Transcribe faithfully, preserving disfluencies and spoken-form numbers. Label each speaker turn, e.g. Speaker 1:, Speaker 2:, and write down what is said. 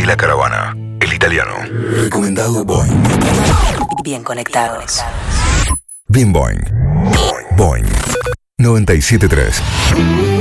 Speaker 1: y la caravana. El italiano. Recomendado Boing.
Speaker 2: Bien conectados.
Speaker 1: Bien Boing. Boing. noventa y siete punto tres.